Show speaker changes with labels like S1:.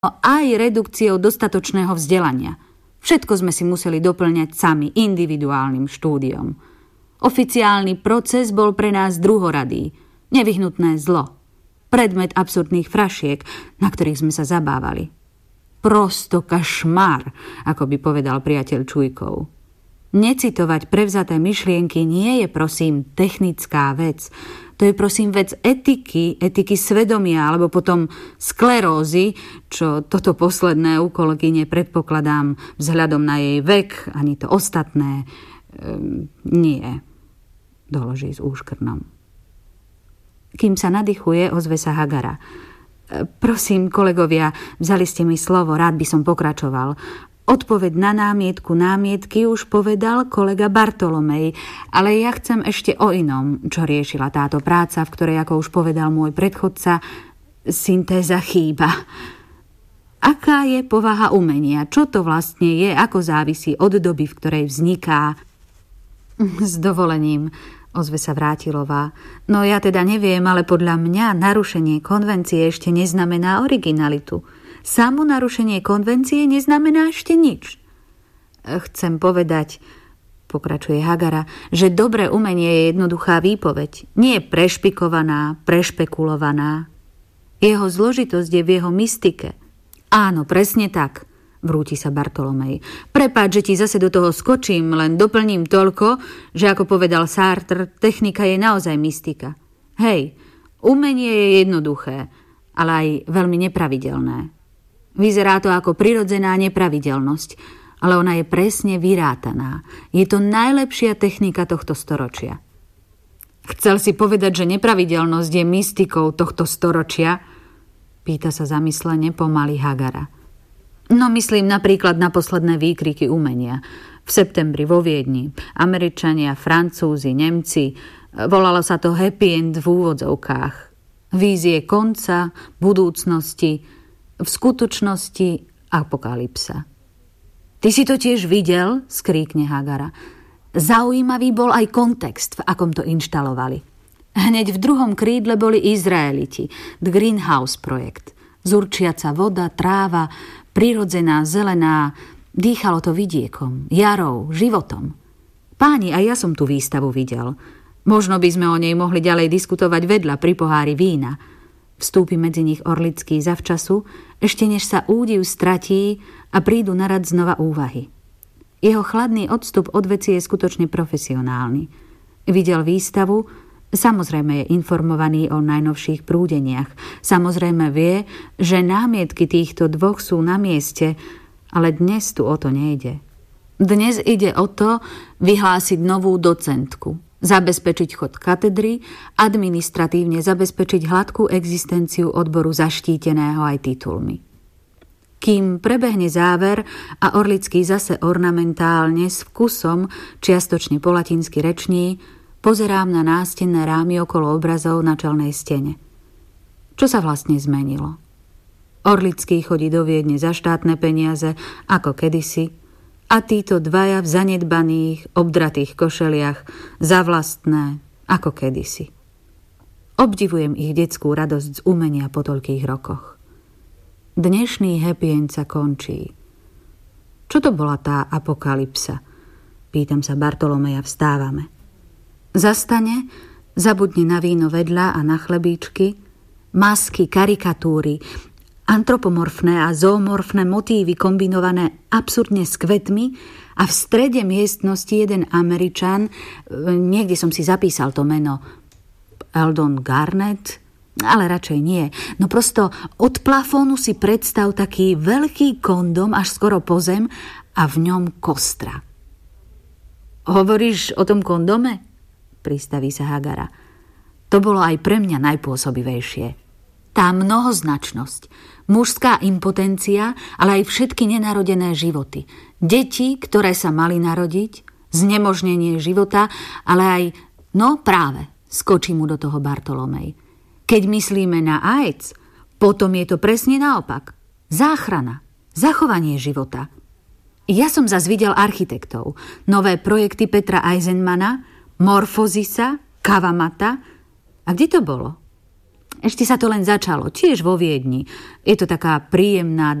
S1: aj redukciou dostatočného vzdelania. Všetko sme si museli doplňať sami individuálnym štúdiom. Oficiálny proces bol pre nás druhoradý, nevyhnutné zlo, predmet absurdných frašiek, na ktorých sme sa zabávali. Prosto kašmár, ako by povedal priateľ Čujkov. Necitovať prevzaté myšlienky nie je, prosím, technická vec. To je, prosím, vec etiky svedomia, alebo potom sklerózy, čo toto posledné u kolegyne predpokladám vzhľadom na jej vek, ani to ostatné nie, doloží s úškrnom. Kým sa nadýchuje, ozve sa Hagara. Prosím, kolegovia, vzali ste mi slovo, rád by som pokračoval. Odpoveď na námietky už povedal kolega Bartolomej, ale ja chcem ešte o inom, čo riešila táto práca, v ktorej, ako už povedal môj predchodca, syntéza chýba. Aká je povaha umenia? Čo to vlastne je? Ako závisí od doby, v ktorej vzniká? S dovolením, ozve sa Vrátilová. No ja teda neviem, ale podľa mňa narušenie konvencie ešte neznamená originalitu. Samo narušenie konvencie neznamená ešte nič. Chcem povedať, pokračuje Hagara, že dobré umenie je jednoduchá výpoveď, nie prešpikovaná, prešpekulovaná. Jeho zložitosť je v jeho mystike. Áno, presne tak, vrúti sa Bartolomej. Prepáč, že ti zase do toho skočím, len doplním toľko, že ako povedal Sartre, technika je naozaj mystika. Hej, umenie je jednoduché, ale aj veľmi nepravidelné. Vyzerá to ako prirodzená nepravidelnosť, ale ona je presne vyrátaná. Je to najlepšia technika tohto storočia. Chcel si povedať, že nepravidelnosť je mystikou tohto storočia? Pýta sa zamyslene pomaly Hagara. No myslím napríklad na posledné výkriky umenia. V septembri vo Viedni. Američania, Francúzi, Nemci. Volalo sa to happy end v úvodzovkách. Vízie konca, budúcnosti, v skutočnosti apokalypsa. Ty si to tiež videl? Skríkne Hagara. Zaujímavý bol aj kontext, v akom to inštalovali. Hneď v druhom krídle boli Izraeliti, The Greenhouse projekt. Zurčiaca voda, tráva, prirodzená, zelená, dýchalo to vidiekom, jarou, životom. Páni, aj ja som tú výstavu videl. Možno by sme o nej mohli ďalej diskutovať vedľa pri pohári vína. Vstúpi medzi nich Orlický zavčasu, ešte než sa údiv stratí a prídu na rad znova úvahy. Jeho chladný odstup od veci je skutočne profesionálny. Videl výstavu, samozrejme je informovaný o najnovších prúdeniach. Samozrejme vie, že námietky týchto dvoch sú na mieste, ale dnes tu o to nejde. Dnes ide o to vyhlásiť novú docentku, zabezpečiť chod katedry, administratívne zabezpečiť hladkú existenciu odboru zaštíteného aj titulmi. Kým prebehne záver a Orlický zase ornamentálne s vkusom, čiastočne po latinsky reční, pozerám na nástenné rámy okolo obrazov na čelnej stene. Čo sa vlastne zmenilo? Orlický chodí do Viedne za štátne peniaze, ako kedysi, a títo dvaja v zanedbaných, obdratých košeliach za vlastné, ako kedysi. Obdivujem ich detskú radosť z umenia po toľkých rokoch. Dnešný happy end sa končí. Čo to bola tá apokalypsa? Pýtam sa Bartolomeja, vstávame. Zastane, zabudne na víno vedľa a na chlebíčky, masky, karikatúry, antropomorfné a zoomorfné motívy kombinované absurdne s kvetmi a v strede miestnosti jeden Američan, niekde som si zapísal to meno, Eldon Garnett, ale radšej nie. No prosto od plafónu si predstav taký veľký kondom až skoro po zem a v ňom kostra. Hovoríš o tom kondome? Pristaví sa Hagara. To bolo aj pre mňa najpôsobivejšie. Tá mnohoznačnosť, mužská impotencia, ale aj všetky nenarodené životy. Deti, ktoré sa mali narodiť, znemožnenie života, ale aj, no práve, skočí mu do toho Bartolomej. Keď myslíme na AIDS, potom je to presne naopak. Záchrana, zachovanie života. Ja som zas videl architektov, nové projekty Petra Eisenmana, Morfozisa, Kavamata. A kde to bolo? Ešte sa to len začalo, tiež vo Viedni. Je to taká príjemná